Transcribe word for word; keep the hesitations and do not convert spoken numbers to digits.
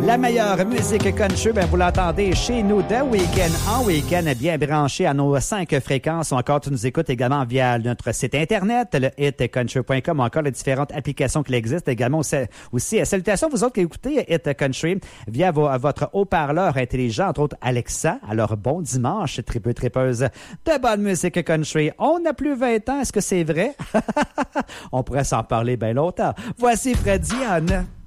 La meilleure musique country, ben vous l'entendez chez nous de week-end en week-end, bien branché à nos cinq fréquences. Ou encore, tu nous écoutes également via notre site Internet, le hit country point com, ou encore les différentes applications qui existent. Également aussi, aussi salutations vous autres qui écoutez Hit Country via vos, votre haut-parleur intelligent, entre autres Alexa. Alors, bon dimanche, tripeux, tripeuse de bonne musique country. On n'a plus vingt ans, est-ce que c'est vrai? On pourrait s'en parler bien longtemps. Voici Fred Dion.